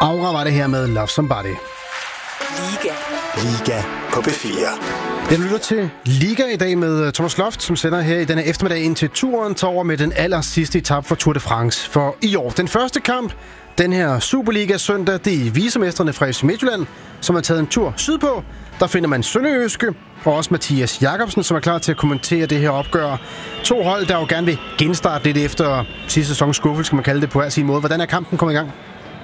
Aura var det her med Love Somebody. Liga på P4. Jeg lytter til Liga i dag med Thomas Loft, som sender her i denne eftermiddag ind til turen tager over med den aller sidste etape for Tour de France for i år. Den første kamp, den her Superliga søndag, det er vicemestrene fra FC Midtjylland, som har taget en tur sydpå. Der finder man Sønderjyske og også Mathias Jakobsen, som er klar til at kommentere det her opgør. To hold, der jo gerne vil genstarte lidt efter sidste sæsons skuffelse, skal man kalde det på hver sin måde. Hvordan er kampen kommet i gang?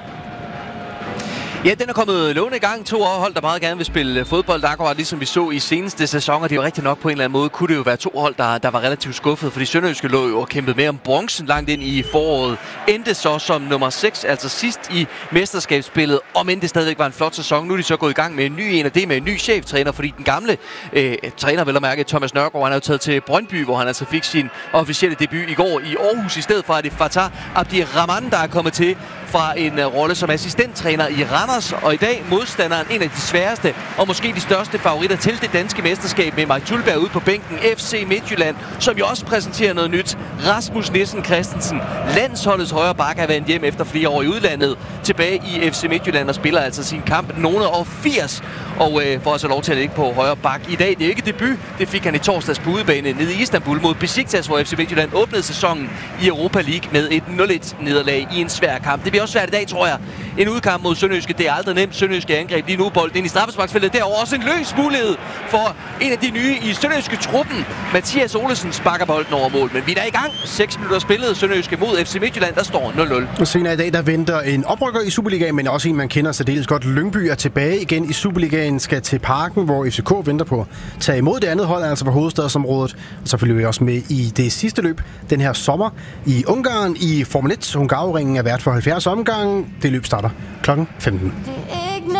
Ja, den er kommet lovende i gang. To hold, der meget gerne vil spille fodbold. Der akkurat ligesom vi så i seneste sæson, og det er jo rigtig nok på en eller anden måde, kunne det jo være to hold, der var relativt skuffet, fordi Sønderjyske lå jo og kæmpede med om bronzen langt ind i foråret. Endte så som nummer 6, altså sidst i mesterskabsspillet, om end det stadigvæk var en flot sæson. Nu er de så gået i gang med en ny en, og det er med en ny cheftræner, fordi den gamle træner, vel at mærke, Thomas Nørgaard, han er jo taget til Brøndby, hvor han altså fik sin officielle debut i går i Aarhus, i stedet for at det er Fatah Abdirahman, der er kommet til fra en rolle som assistenttræner i Randers, og i dag modstanderen en af de sværeste og måske de største favoritter til det danske mesterskab med Mike Thulberg ude på bænken, FC Midtjylland, som jo også præsenterer noget nyt. Rasmus Nissen Christensen, landsholdets højre back, er vendt hjem efter flere år i udlandet, tilbage i FC Midtjylland og spiller altså sin kamp nogle år 80, og får altså lov til at ligge på højre back i dag. Det er ikke debut, det fik han i torsdags på udebane nede i Istanbul mod Besiktas, hvor FC Midtjylland åbnede sæsonen i Europa League med et 0-1 nederlag i en svær kamp. Det bliver også svært i dag, tror jeg. En udkamp mod Sønderjyske, det er aldrig nemt. Sønderjyske angreb lige nu, bolden ind i straffesparksfeltet. Derovre også en løs mulighed for en af de nye i Sønderjyske truppen. Mathias Olesen sparker bolden over mål, men vi er der i gang. 6 minutter spillet Sønderjyske mod FC Midtjylland, der står 0-0. Og senere i dag, der venter en oprykker i Superligaen, men også en, man kender særdeles godt. Lyngby er tilbage igen i Superligaen, skal til Parken, hvor FCK venter på at tage imod det andet hold, altså fra hovedstadsområdet. Og så følger vi også med i det sidste løb den her sommer i Ungarn i Formel 1. Hungaroringen er vært for 70 omgange. Det løb starter klokken 15.